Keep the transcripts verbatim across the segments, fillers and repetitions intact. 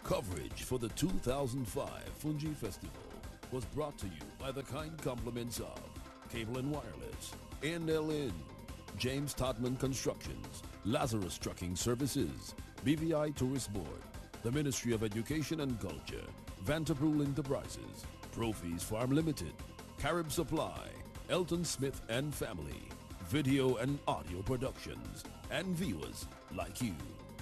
Coverage for the two thousand five Fungi Festival was brought to you by the kind compliments of Cable and Wireless, N L N, James Todman Constructions, Lazarus Trucking Services, B V I Tourist Board, the Ministry of Education and Culture, Vanterpool Enterprises, Profies Farm Limited, Carib Supply, Elton Smith and Family, Video and Audio Productions, and viewers like you.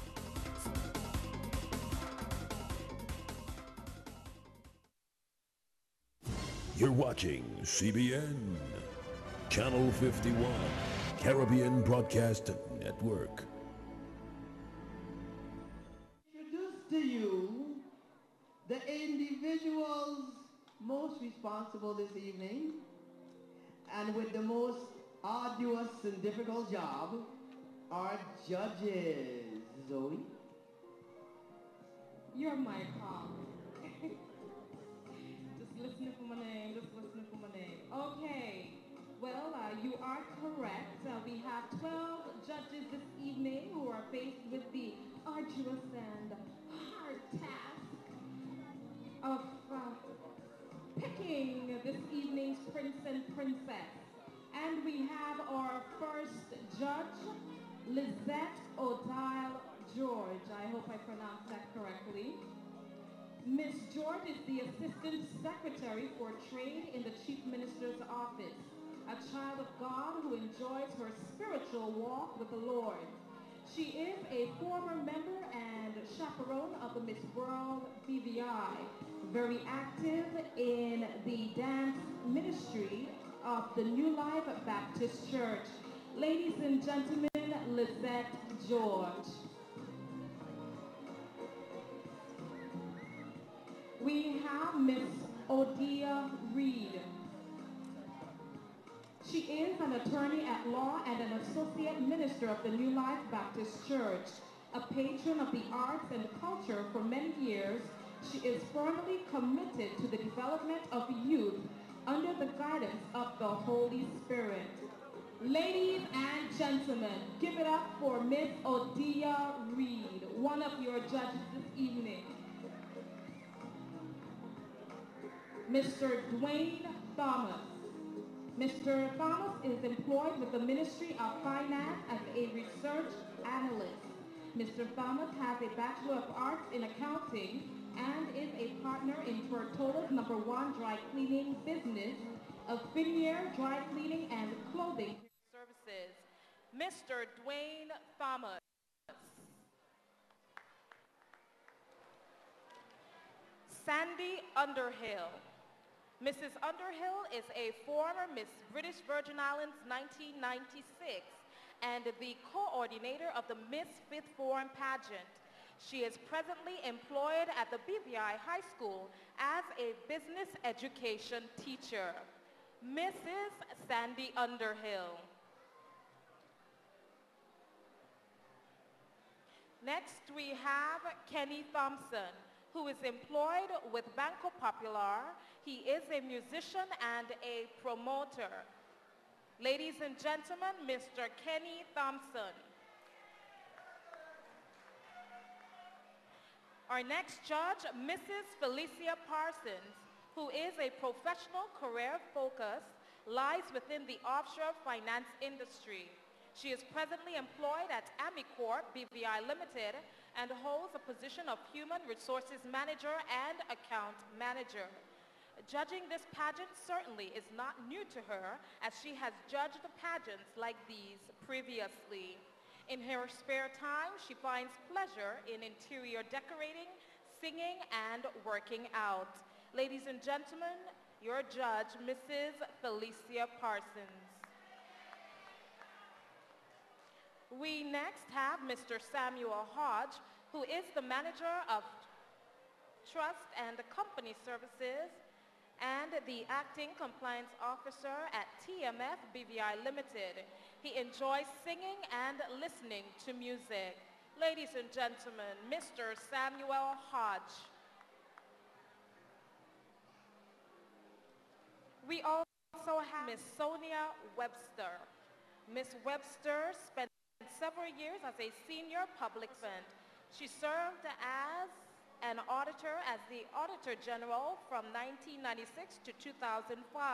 You're watching C B N, Channel fifty-one, Caribbean Broadcast Network. Introduce to you the individuals most responsible this evening and with the most arduous and difficult job, our judges. Zoe? You're my cop. Just listening for my name, just listening for my name. Okay, well, uh, you are correct. Uh, we have twelve judges this evening who are faced with the arduous and hard task of uh, picking this evening's prince and princess. And we have our first judge, Lizette O'Dial George. I hope I pronounced that correctly. Miss George is the Assistant Secretary for Trade in the Chief Minister's Office, a child of God who enjoys her spiritual walk with the Lord. She is a former member and chaperone of the Miss World B V I, very active in the dance ministry of the New Life Baptist Church. Ladies and gentlemen, Lizette George. We have Miss Odia Reed. She is an attorney at law and an associate minister of the New Life Baptist Church, a patron of the arts and culture for many years. She is firmly committed to the development of youth under the guidance of the Holy Spirit. Ladies and gentlemen, give it up for Miss Odia Reed, one of your judges this evening. Mister Dwayne Thomas. Mister Thomas is employed with the Ministry of Finance as a research analyst. Mister Thomas has a Bachelor of Arts in Accounting and is a partner in Tortola's number one dry cleaning business of Finier Dry Cleaning and Clothing Services. Mister Dwayne Thomas. Sandy Underhill. Missus Underhill is a former Miss British Virgin Islands nineteen ninety-six and the coordinator of the Miss Fifth Form pageant. She is presently employed at the B V I High School as a business education teacher. Missus Sandy Underhill. Next we have Kenny Thompson, who is employed with Banco Popular. He is a musician and a promoter. Ladies and gentlemen, Mister Kenny Thompson. Our next judge, Missus Felicia Parsons, who is a professional career focus, lies within the offshore finance industry. She is presently employed at Amicorp B V I Limited and holds a position of Human Resources Manager and Account Manager. Judging this pageant certainly is not new to her, as she has judged pageants like these previously. In her spare time, she finds pleasure in interior decorating, singing, and working out. Ladies and gentlemen, your judge, Missus Felicia Parsons. We next have Mister Samuel Hodge, who is the manager of Trust and Company Services and the acting compliance officer at T M F B V I Limited. He enjoys singing and listening to music. Ladies and gentlemen, Mister Samuel Hodge. We also have Miss Sonia Webster. Miss Webster spent several years as a senior public servant. She served as an audit Auditor as the Auditor General from nineteen ninety-six to two thousand five.